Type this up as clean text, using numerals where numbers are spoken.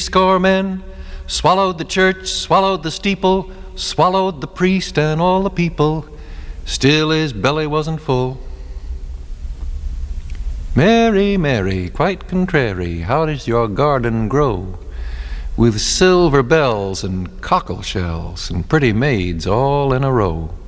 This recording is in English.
Score men swallowed the church, swallowed the steeple, swallowed the priest and all the people. Still his belly wasn't full. Mary, Mary, quite contrary, how does your garden grow? With silver bells and cockle shells and pretty maids all in a row.